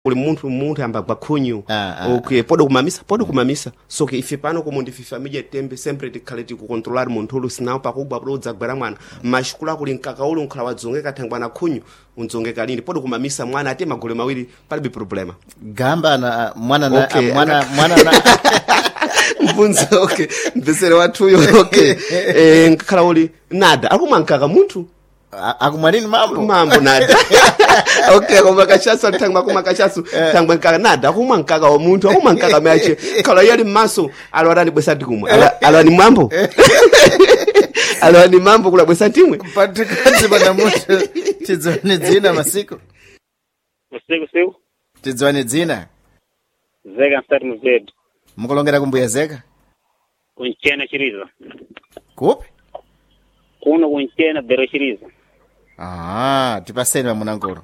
uli munthu amba kwakhunyu okay pode kumamisa so que ife pano como ndi família tembe sempre tikhale tikukontrolar munthu ulu sinao pakugwa pode udzagwera mwana mashikula kuli mkaka ulu nkhala wadzongeka thangwa na khunyu unzongeka lini pode kumamisa mwana ate magole mawiri palibe problema gamba na mwana na okay. mwana na mvunzo okay mvesere wathuyo okay nkhala uli nada akumankaka munthu akumwanini mambo nada okay koma kachasu thangwa kuma kachasu thangwa nkaka nada akumankaka wa munthu akumankaka meache khala yali maso alwarani bwesati kumwe alwani mambo alwani mambo kula bwesati mwe patikati bana munthu tidzone dzina masiku usiku tidzone dzina Zega Mstari Mzed mukulongera kumbuya Zega kunchena chiriza kupi kuno kunchena bero chiriza tipaseni wa munangolo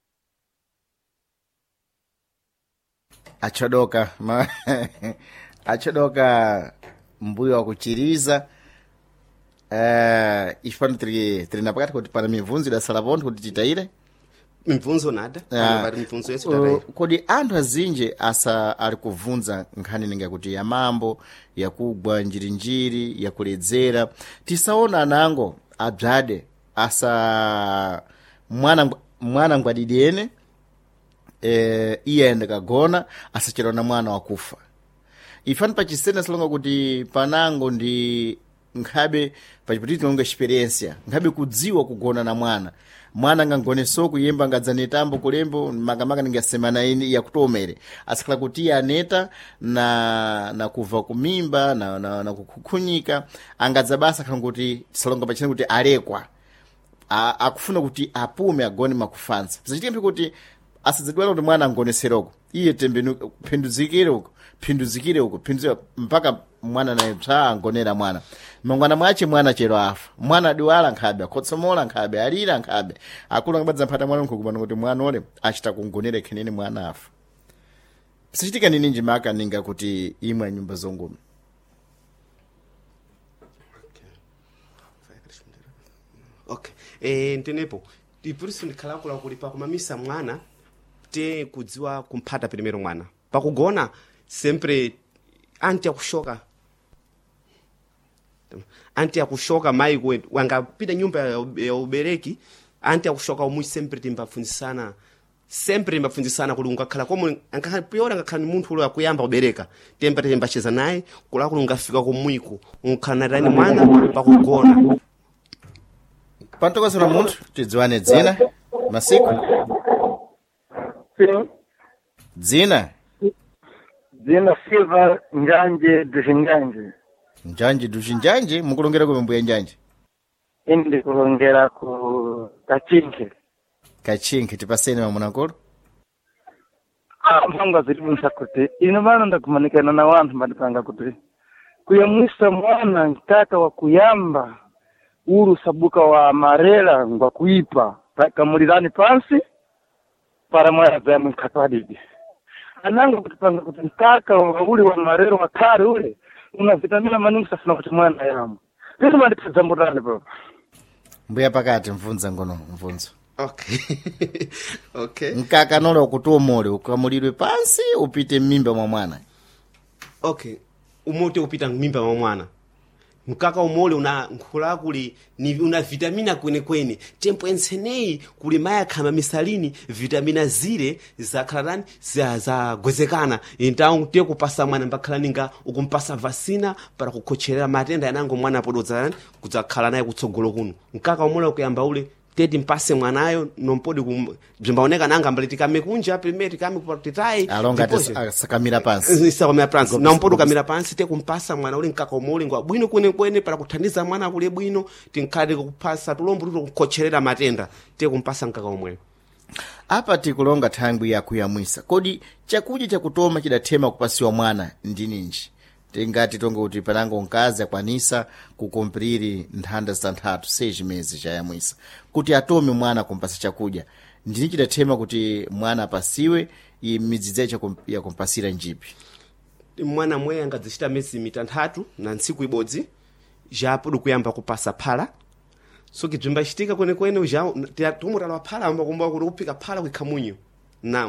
achodoka mbuyo wa kuchiriza ifano tiri napakati kuti pana mivunzo idasala pontho kuti titaire mvunzo nada bari mvunzo yesu tarai kodi anthu azinje asa ali kuvunza nkhani ninga kuti ya mambo yakugwa njirinjiri yakuledzera tisaona anango abzade asa mwana ngwadidiyene iye aenda kagona asachirona mwana wakufa ifani pachisena salonga kuti panango ndi nkhabe pachipatiti nonga experiência nkhabe kudziwa kugona na mwana ngangone so kuyemba ngadzanetambo kulembo makamaka ninga semana ini yakutomere asikhala kuti aneta na kuva kumimba na kukhunyika angadzabasa khala kuti salonga pachina kuti alekwa akufuna kuti apume agone makufansa psachitika kuti asadzidwala kuti mwana angoneseroko iye tembenu phinduzikire uko mpaka mwana naye psa angonera mwana mangwana mwache mwana chero afa mwana adiwala nkhabe akotsomola nkhabe alira nkhabe akulu angabadza mphata mwana nkukubana kuti mwana ole achita kungonera khenene mwana afa psachitika nini njimaka ninga kuti imwe nyumba zongoma okay ntenepo tipuriso ndikhalakula kuli pakumamisa mwana te kudziwa kumphata primeiro mwana pakugona sempre anti akushoka mai wangapita nyumba ya ubereki anti akushoka umui sempre timbapfunzisana kuli ungakhala komo angakhala piora ngakhala munthu ulo akuyamba kubereka tempa timbacheza naye kula kuli ungafika kumwiko unkhala natani mwana pakugona pantokosera munthu tidziwane dzina masiku dzina Silva Njanje Dushinjanje mukulongera ku mbuya Njanje indi kulongera ku Kachinke tipaseni wa munakolo mpanga zilibunsa kuti ino bana ndakumanikana na wanthu madipanga kuti kuyamwisa mwana nkaka wa kuyamba uru sabuka wa marela ngwa kuipa kamulirani pansi para mwana zamu nkatwadidi ananga kutipanga kuti nkaka uli wa marelo wa kari ule una vitamina maningi safuna kuti mwana yamu lino mandipeza mbutani baba mbuya pakati mvunza ngono mvunzo okay nkaka nolo kutomole ukamulirwe pansi upite mimba mwa mwana okay umote upita mimba mwa mwana mkaka umole una nkhula kuli ni una vitamina kwene tempo ensenei kuli maya kama misalini vitamina zile za khalani za gwezekana então te kupasa mwana mbakhala ninga ukumpasa vacina para kukhocherera matenda yanango mwana pododza kudzakhala naye kutsogolo kuno mkaka umole kuyamba ule teti mpase mwanayo nompodi kumbaoneka nanga mbalitika mekunja primeti kame kupatitai alonga sakamira pansi sakamira pansi nompodi kamira pansi te kumpasa mwana uli nkaka umole ngwa bwino kwene para kuthandiza mwana kule bwino tinkhale kupasa tulombo tuto kukhocherera matenda te kumpasa nkaka umwe apa tikulonga thangwi yakuyamwisa kodi chakudya chakutoma chidathema kupasiwa mwana ndininji tingati tonga kuti panango nkazi akwanisa kukumpriri nthanda zitanthatu 6 mezi chayamwisa kuti atome mwana kumpasa chakudya ndini chidathema kuti mwana apasiwe midzidze ya kumpasira njipi mwana mwe angadzishita mezi mitanthatu na ntsiku ibodzi japo kuyamba kupasa phala so kibzimba chitika kwene uja tumutala phala amba kumba kuti kupika phala kwikhamunyo now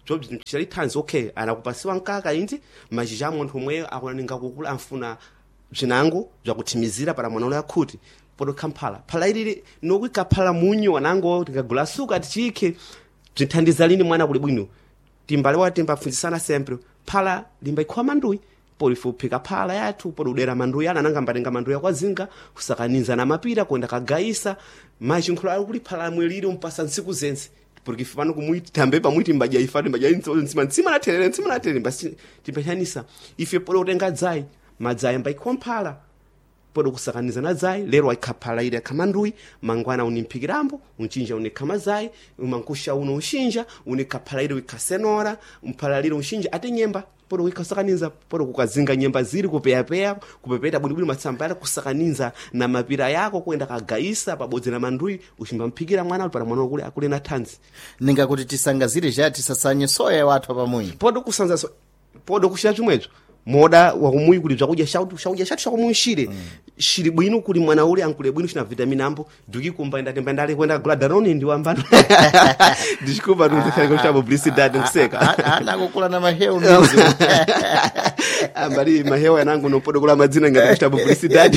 chali thanzi okay anakupasiwa nkaka inji machija munthu omwe akunaninga kukula amfuna bzinango bzakuthimizira para mwana ule akhuti poto kamphala phala ilili nokuikaphala munyo anango tikagula suka tichike bzinthandiza lini mwana kuli bwino timbale wati mbapfunzisana sempre phala limba ikhwa manduyi polifuphika phala yathu podudera manduyi ananga mbatenga manduyi akwazinga kusakaniza na mapira kwenda kagaisa machinkhulu ali kuli phala mwelili umpasa ntsiku zense porque fano kumuiti tambe pamuiti mbaja ifatu mbaja ntsima na terere basi tipechanisa ife podo utenga dzai madzai mba ikomphala podo kusakaniza na dzai lero aikaphala ile kamanduyi mangwana unimpikirambo unchinja unikama dzai umankusha uno ushinja unikaphala ile wikasenora mphala lile ushinja ate nyemba podo wikasakaniza podo kukazinga nyemba ziri kupeyapeya kupepeta bwinibwini matsambala kusakaniza na mapira yako kwenda kagaisa pabodzi na manduyi ushimba mpikira mwana para mwana kule akule na thanzi ninga kuti tisangazire jati sasanye soya wathu pamunyi podo kusanza podo kushira chimwecho moda wa kumuyi kuli bzakudya shautu shakumuyishire shiri bwino kuli mwana ule ankule bwino shina vitamina ambo duki kumbaenda tembendale kwenda gula daroni ndi wambano ndishikuba ndikhala kwa publicity nkuseka anakukula na maheu mizu ambali maheu yanangu nopodo kula madzina ngati publicity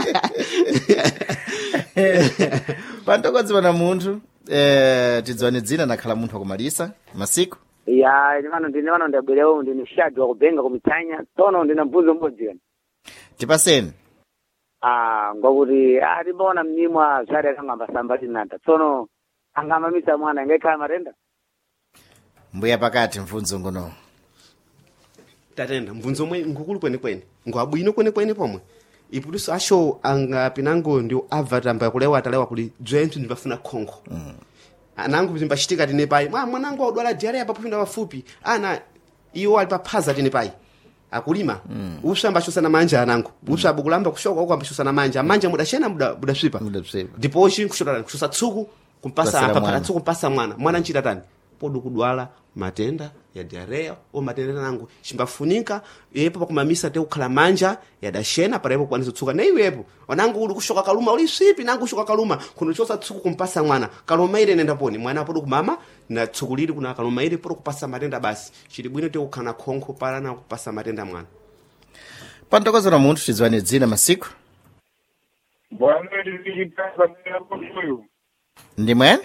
pantokodzi pana munthu tidzwane dzina nakhala munthu akumalisa masiku ya ndine vano ndabwelewo ndine shadi wa kubenga kumitanya tono ndina mbuzo mbodzi wena tipaseni ngwakuti atimbona mnyimwa zari akangamba sambati nata tsono angamamisa mwana ingekhala matenda mbuya pakati mvunzo ngono tatenda mvunzo mwe ngukulu kwenikweni ngwabwino kwenikweni pomwe ipuliso asho angapinango ndio avatamba kulewa atalewa kuli dzwenthu ndibafuna khonko anangu zimbachitika tine pai mwanangu odwala diarrhea papinda wafupi ana iwo alipaphaza tine pai akulima usamba chosana manja anangu usaba kulamba kushoka huko ambishosana manja mudashena mudaswipa ndipo shi kushota kusosa tsuku kumpasa apapara tsuku kumpasa mwana nchita tani podo kudwala matenda ya diarrhea o matenda nangu chimbafunika yepo pakumamisa te ukhala manja ya dashena parepo kwanizo tsuka na iwepo wanangu uli kushoka kaluma uli swipi nangu kushoka kaluma kuno chosa tsuku kumpasa mwana kaluma ile nenda poni mwana podo kumama na tsuku lili kuna kaluma ile podo kupasa matenda basi chili bwino te ukhana khonko parana kupasa matenda mwana pantokozo na munthu tidzwane dzina masiku bwana ndikitaza mbuyo ndi mwene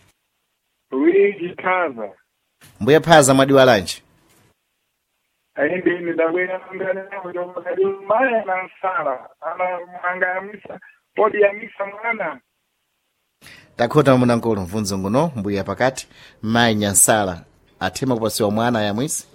wikitaza mbuya phaza mwadiwalanji ainde ndabwera ngane nawo kadi maya na sala ana mangayamisa podi yamisa mwana takhota munankolo mvunzo ngono mbuya pakati mayi nyansala athema kupasiwa mwana yamwisi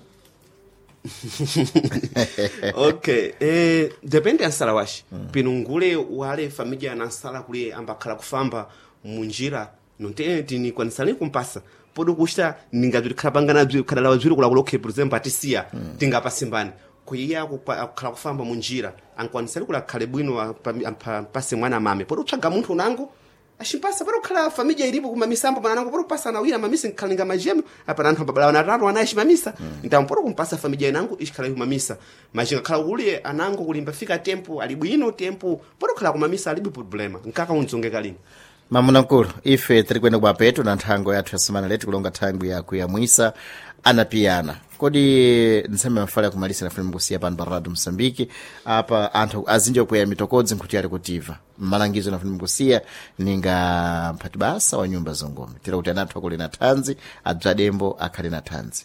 okay depende ya nsala washi pinungule wale familia na nsala kule ambakhala kufamba munjira nonte tini kwa nsala kumpasa podo kushita ningadzuri khabangana dzuri khadala wadzuri kula kuloke for example atisiya tingapasimbani kuiya kukhala kufamba munjira ankwanisali kula khale bwino pase mwana mame podo tsvaga munthu nangu ashipasa podo khala familia ilipo kuma misambo manangu podo pasa na wina mamisa nkhalinga majemu apa nanthu babala na raro ana ashimamisa ntampodo kumpasa familia nangu ishikhala kumamisa majinga khala kuli anangu kulimba fika tempo ali bwino tempo podo khala kumamisa alibi problema nkaka unzongeka lini mamunamkulu ife tiri kwenda kwa petu na nthango yathu ya semana leti kulonga thangu ya kuyamwisa anapiyana kodi nseme mafala ya kumalisa na filmu kusiya pano pa Radio Msambiki apa anthu azinja kuya mitokodzi nkhuti yari kutiva malangizo na filmu kusiya ninga mpati basa wa nyumba zongome tira kuti anathu akuli na thanzi adzadembo akhali na thanzi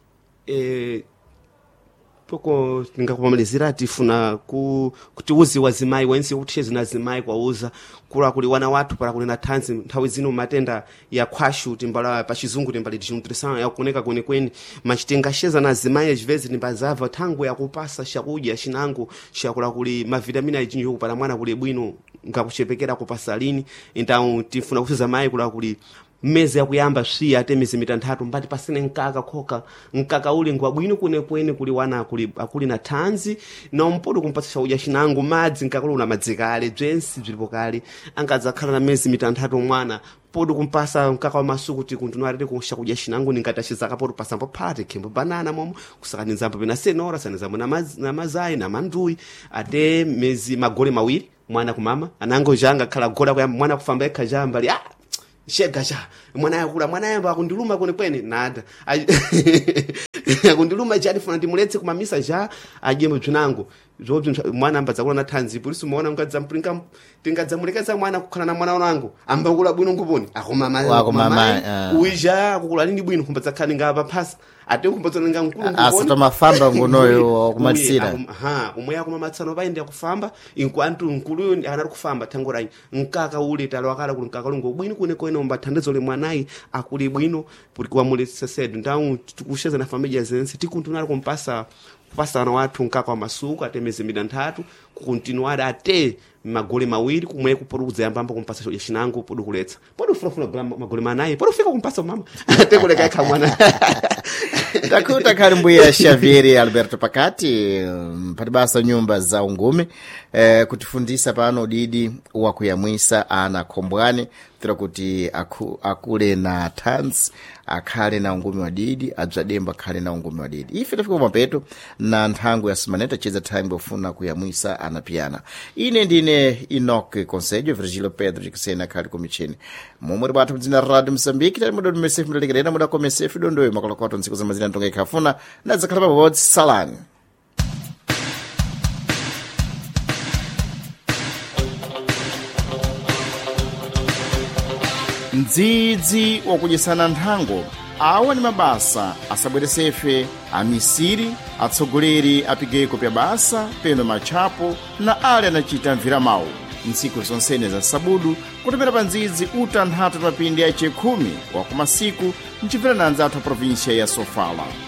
poko ningakupamalizira tifuna kuti uzi wazimai wensi kuti zina zimai kwauza kula kuli wana watu para kunena thanzi nthawi zino matenda ya khwashu timbala pa chizungu timbali nutrition ya kuoneka kweni machitenga sheza na zimai jivezi timbazava thangu ya kupasa shakudya shinangu shakula kuli mavitamina yinjo kupala mwana kuli bwino ngakuchepekera kupasa lini então tifuna kusiza mai kula kuli mezi ya kuyamba swiya ate mezi mitanthatu mbati pasine nkaka uli ngwa bwino kunekweni kuli wana akuli na thanzi na mpodo kumpatsa udya shinangu madzi nkakuli una madzikale bzensi bzilipo kale angadzakhala na mezi mitanthatu mwana podo kumpasa nkaka wa masuku kuti kuntunwalire kusha kudya shinangu ningatashizaka podo pasambo phate khembo banana momo kusakanizambo pena senora sanizambo na mazai na manduyi ate mezi magole mawiri mwana kumama anango janga khala gola kwa mwana kufamba ekha jamba li shega cha mwana yakula mwana yamba akundiluma kwenekwene nada akundiluma chani funa ndimuletse kumamisa cha ajembe bzinango zobyo mwana amba zakula na thanzi polisi muona mukadzampulinga tingadzamulekeza mwana kukhala na mwana wangu amba kula bwino nguboni akomama uija akukula lini bwino kumba zakhani ngapa phasa ate kumbatso nga nkulu nguboni asata mafamba ngonoyo kumalisira umwe akumamatsano baende akufamba inkwantu nkuluyo anali kufamba tangorai nkaka ule talwakala kuli nkaka lungo bwino kunekwene umbathandizo le mwanayi akuli bwino kuti kwamulesa sedu ndawu kusheza na familia zense tikuntunala kumpasa kupasana watu nkaka wa masuku atemeze mida 3 kukontinuada ate magole mawiri kumwe kuporudza yambamba kumpasa yashinango podo kuletsa podo furafura magole manayi podo fika kumpasa mama ate kuleka yaka mwana takuta kali mbuya Xavier Alberto Pakati patibasa nyumba za ungumi kutifundisa pano didi wakuyamwisa ana kombwane tira kuti akule na thanzi akhale na ungumi wa didi adzademba akhale na ungumi wa didi ife tafika mapeto na nthango ya simaneta cheza time bofuna kuyamwisa anapiyana ine ndine Enoch Conselho Virgílio Pedro de Kusena khali kumichini momwe batu mdzina Radio Msambiki tali mudo mesefu mdalekerera muda komesefu dondoyo makolokoto ntsiku za mazina ntonga ikhafuna na zakhala pabodzi salani mdzidzi wakudyesana nthango awa ni mabasa asabweresefe amisiri atsogoleri apigeko pya basa peno machapo na ale anachita mvira mawu ntsiku zonsene za sabudu kutemera pa ndzidzi uta nthatu mapindi ya 10 wa kumasiku mchimvera na anzathu a provinsia ya Sofala